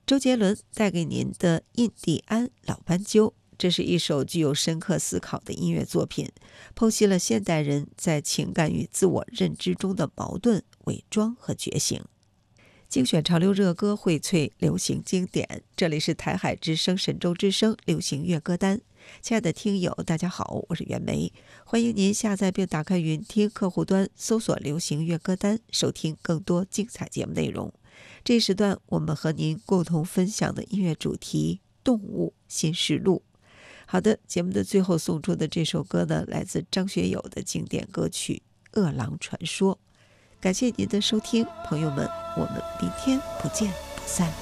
周杰伦带给您的《印第安老斑鸠》，这是一首具有深刻思考的音乐作品，剖析了现代人在情感与自我认知中的矛盾、伪装和觉醒。精选潮流热歌，荟萃流行经典，这里是台海之声神州之声流行乐歌单。亲爱的听友大家好，我是袁梅，欢迎您下载并打开云听客户端，搜索流行乐歌单，收听更多精彩节目内容。这一时段我们和您共同分享的音乐主题动物新视路。好的，节目的最后送出的这首歌呢，来自张学友的经典歌曲《饿狼传说》。感谢您的收听，朋友们，我们明天不见不散。